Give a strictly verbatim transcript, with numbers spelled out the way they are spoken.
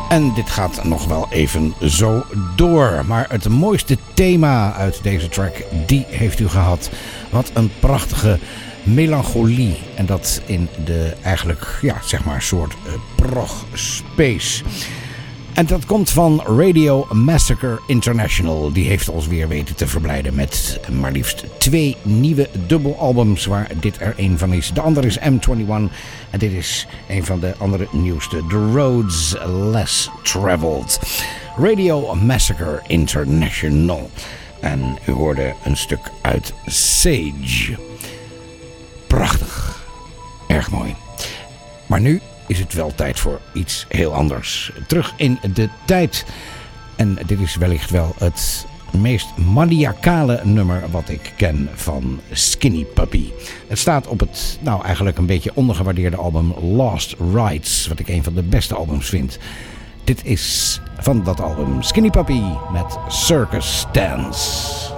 En dit gaat nog wel even zo door. Maar het mooiste thema uit deze track, die heeft u gehad. Wat een prachtige melancholie. En dat in de eigenlijk, ja, zeg maar, soort uh, prog space. En dat komt van Radio Massacre International. Die heeft ons weer weten te verblijden met maar liefst twee nieuwe dubbelalbums, waar dit er een van is. De andere is M eenentwintig en dit is een van de andere nieuwste. The Roads Less Traveled. Radio Massacre International. En u hoorde een stuk uit Sage. Prachtig. Erg mooi. Maar nu is het wel tijd voor iets heel anders. Terug in de tijd. En dit is wellicht wel het meest maniacale nummer wat ik ken van Skinny Puppy. Het staat op het, nou eigenlijk een beetje ondergewaardeerde album Lost Rights, wat ik een van de beste albums vind. Dit is van dat album Skinny Puppy met Circus Dance.